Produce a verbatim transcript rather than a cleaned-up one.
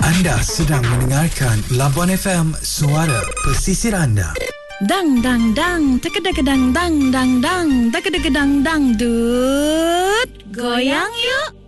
Anda sedang mendengarkan Labuan F M, suara pesisir anda. Dang dang dang, tekedang dang dang dang, tekedang dang dut. Goyang yuk.